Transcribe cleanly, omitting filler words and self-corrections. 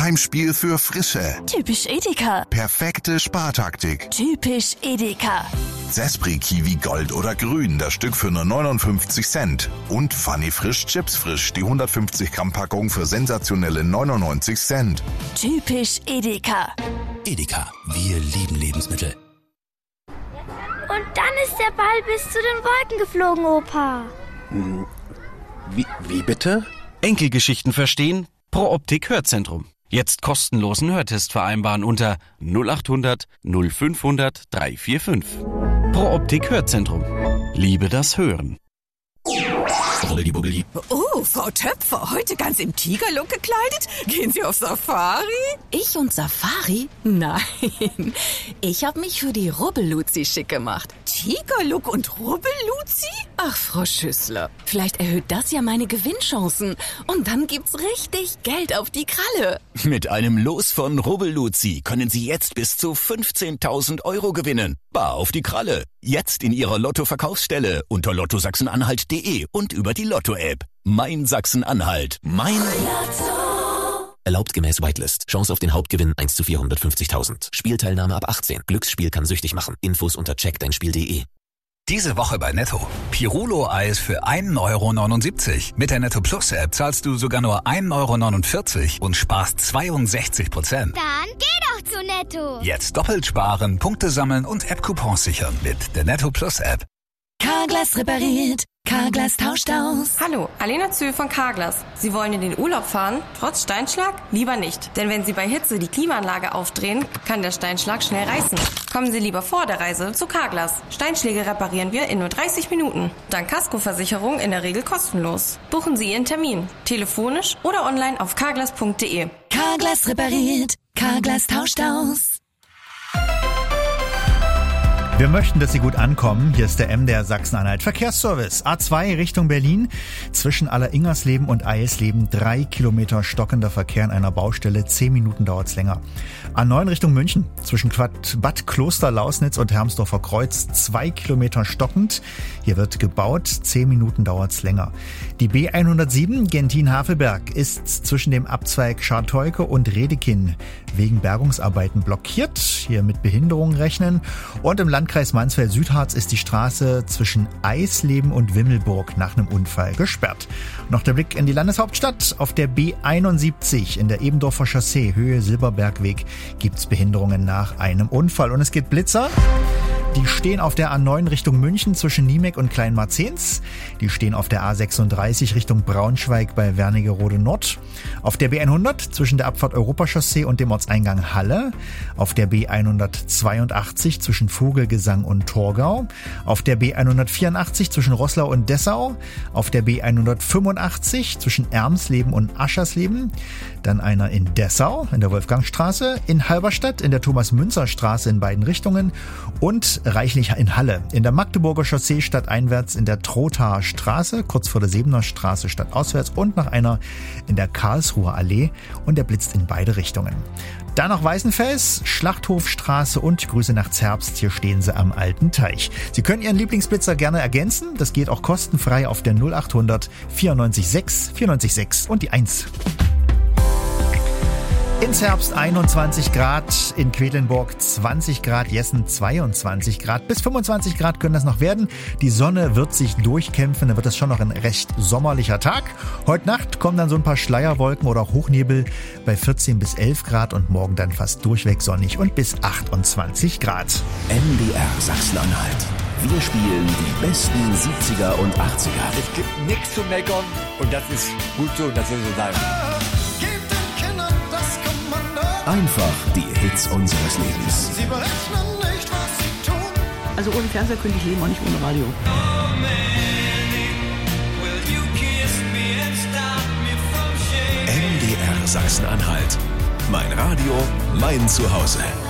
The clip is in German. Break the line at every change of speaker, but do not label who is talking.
Heimspiel für Frische.
Typisch Edeka.
Perfekte Spartaktik.
Typisch Edeka.
Zespri Kiwi Gold oder Grün, das Stück für nur 59 Cent. Und Funny Frisch Chips Frisch, die 150 Gramm Packung für sensationelle 99 Cent.
Typisch Edeka.
Edeka, wir lieben Lebensmittel.
Und dann ist der Ball bis zu den Wolken geflogen, Opa.
Wie bitte?
Enkelgeschichten verstehen? Pro Optik Hörzentrum. Jetzt kostenlosen Hörtest vereinbaren unter 0800 0500 345. Pro Optik Hörzentrum. Liebe das Hören.
Oh, Frau Töpfer, heute ganz im Tigerlook gekleidet? Gehen Sie auf Safari? Ich und Safari? Nein, ich habe mich für die Rubbelluzi schick gemacht. Tigerlook und Rubbelluzi? Ach, Frau Schüssler, vielleicht erhöht das ja meine Gewinnchancen. Und dann gibt's richtig Geld auf die Kralle.
Mit einem Los von Rubbelluzi können Sie jetzt bis zu 15.000 € gewinnen. Bar auf die Kralle. Jetzt in Ihrer Lotto-Verkaufsstelle unter lottosachsen-anhalt.de und über die Lotto-App. Mein Sachsen-Anhalt. Mein Lotto. Erlaubt gemäß Whitelist. Chance auf den Hauptgewinn 1 zu 450.000. Spielteilnahme ab 18. Glücksspiel kann süchtig machen. Infos unter checkdeinspiel.de.
Diese Woche bei Netto. Pirulo-Eis für 1,79 €. Mit der Netto Plus App zahlst du sogar nur 1,49 € und sparst 62%.
Dann geh doch zu Netto.
Jetzt doppelt sparen, Punkte sammeln und App-Coupons sichern mit der Netto Plus App.
Carglass repariert. Carglass tauscht aus.
Hallo, Alena Zöhl von Carglass. Sie wollen in den Urlaub fahren? Trotz Steinschlag? Lieber nicht. Denn wenn Sie bei Hitze die Klimaanlage aufdrehen, kann der Steinschlag schnell reißen. Kommen Sie lieber vor der Reise zu Carglass. Steinschläge reparieren wir in nur 30 Minuten. Dank Kaskoversicherung in der Regel kostenlos. Buchen Sie Ihren Termin. Telefonisch oder online auf carglass.de.
Carglass repariert. Carglass tauscht aus.
Wir möchten, dass Sie gut ankommen. Hier ist der MDR Sachsen-Anhalt Verkehrsservice. A2 Richtung Berlin. Zwischen Alleringersleben und Eisleben 3 Kilometer stockender Verkehr an einer Baustelle. 10 Minuten dauert's länger. A9 Richtung München. Zwischen Bad Kloster-Lausnitz und Hermsdorfer Kreuz 2 Kilometer stockend. Hier wird gebaut. 10 Minuten dauert's länger. Die B107 Gentin-Havelberg ist zwischen dem Abzweig Scharteuke und Redekinn wegen Bergungsarbeiten blockiert. Hier mit Behinderungen rechnen. Und im Landkreis Mansfeld-Südharz ist die Straße zwischen Eisleben und Wimmelburg nach einem Unfall gesperrt. Noch der Blick in die Landeshauptstadt. Auf der B71 in der Ebendorfer Chaussee Höhe Silberbergweg gibt's Behinderungen nach einem Unfall. Und es gibt Blitzer. Die stehen auf der A9 Richtung München zwischen Niemek und Kleinmarzens. Die stehen auf der A36 Richtung Braunschweig bei Wernigerode Nord. Auf der B100 zwischen der Abfahrt Europachaussee und dem Ortseingang Halle. Auf der B182 zwischen Vogelgesang und Torgau. Auf der B184 zwischen Roßlau und Dessau. Auf der B185 zwischen Ermsleben und Aschersleben. Dann einer in Dessau in der Wolfgangstraße. In Halberstadt in der Thomas-Münzer-Straße in beiden Richtungen. Und reichlich in Halle. In der Magdeburger Chaussee stadteinwärts in der Trothaer Straße, kurz vor der Sebener Straße stadtauswärts und noch einer in der Karlsruher Allee und der blitzt in beide Richtungen. Dann noch Weißenfels, Schlachthofstraße und Grüße nach Zerbst. Hier stehen sie am alten Teich. Sie können Ihren Lieblingsblitzer gerne ergänzen. Das geht auch kostenfrei auf der 0800 94 6 94 6 und die 1. In Zerbst 21 Grad, in Quedlinburg 20 Grad, Jessen 22 Grad. Bis 25 Grad können das noch werden. Die Sonne wird sich durchkämpfen, dann wird es schon noch ein recht sommerlicher Tag. Heute Nacht kommen dann so ein paar Schleierwolken oder auch Hochnebel bei 14 bis 11 Grad und morgen dann fast durchweg sonnig und bis 28 Grad.
MDR Sachsen-Anhalt. Wir spielen die besten 70er und 80er.
Es gibt nichts zu meckern und das ist gut so, das soll so sein.
Einfach die Hits unseres Lebens.
Sie berechnen nicht, was sie tun.
Also ohne Fernseher könnte ich leben, auch nicht ohne Radio.
MDR Sachsen-Anhalt. Mein Radio, mein Zuhause.